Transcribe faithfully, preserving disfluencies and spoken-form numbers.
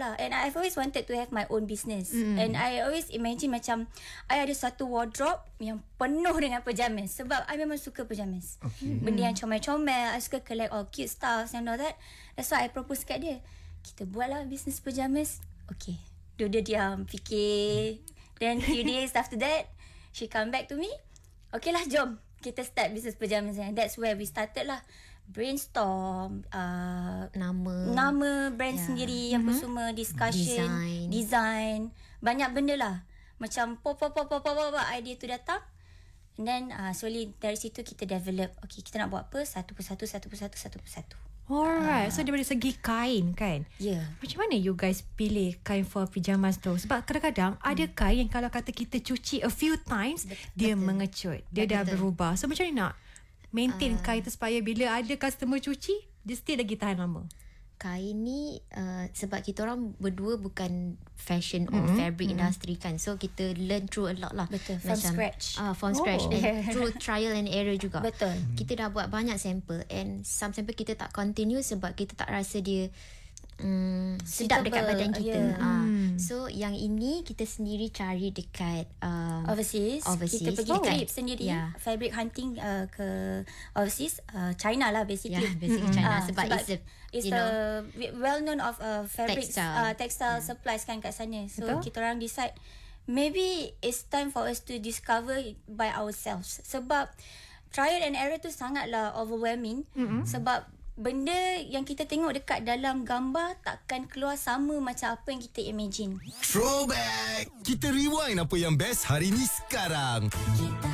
lah. And I've always wanted to have my own business. Mm. And I always imagine macam I ada satu wardrobe yang penuh dengan pajamas. Sebab I memang suka pajamas. Okay. Benda yang comel-comel. I suka collect all cute stuff and all that. That's why I propose kat dia. Kita buatlah business pajamas. Okay. Dia dia diam, fikir. Then few days after that, she come back to me. Okay lah, jom. Kita start business pajamas. And that's where we started lah. Brainstorm uh, Nama Nama brand yeah. sendiri. Apa mm-hmm. semua. Discussion Design. Design Banyak benda lah. Macam pop pop pop pop pop, pop idea tu datang. And then uh, slowly dari situ kita develop. Okay, kita nak buat apa? Satu persatu Satu persatu Satu persatu. Alright, uh, so daripada segi kain kan, yeah. macam mana you guys pilih kain for pyjamas tu? Sebab kadang-kadang hmm. ada kain yang kalau kata kita cuci a few times, betul, dia betul. mengecut, dia betul. dah berubah. So macam mana nak maintain uh, kain tu supaya bila ada customer cuci, dia still lagi tahan lama? Kain ni uh, sebab kita orang berdua bukan fashion or mm-hmm. fabric mm-hmm. industry kan, so kita learn through a lot lah. Betul. From Macam, scratch uh, From oh. scratch and through trial and error juga. Betul. Kita dah buat banyak sampel, and some sampel kita tak continue sebab kita tak rasa dia um, sedap dekat badan kita. yeah. uh, hmm. So yang ini kita sendiri cari dekat uh, overseas. overseas Kita pergi oh. trip sendiri, yeah. fabric hunting uh, ke overseas, uh, China lah basically. Yeah, basically China. Uh, sebab, sebab it's a, it's you a know, well known of uh, fabric textile, uh, textile yeah. supplies kan kat sana. So betul? kita orang decide maybe it's time for us to discover by ourselves. Sebab trial and error tu sangatlah overwhelming. Mm-hmm. Sebab benda yang kita tengok dekat dalam gambar takkan keluar sama macam apa yang kita imagine. Throwback. Kita rewind apa yang best hari ni sekarang. Kita